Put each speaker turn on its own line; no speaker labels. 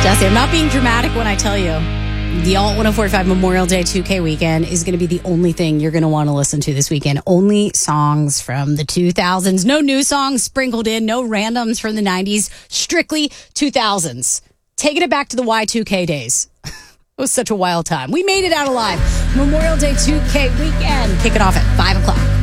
Jesse, I'm not being dramatic when I tell you the Alt 1045 Memorial Day 2K weekend is going to be the only thing you're going to want to listen to this weekend. Only songs from the 2000s. No new songs sprinkled in. No randoms from the 90s. Strictly 2000s. Taking it back to the Y2K days. It was such a wild time. We made it out alive. Memorial Day 2K weekend. Kick it off at 5 o'clock.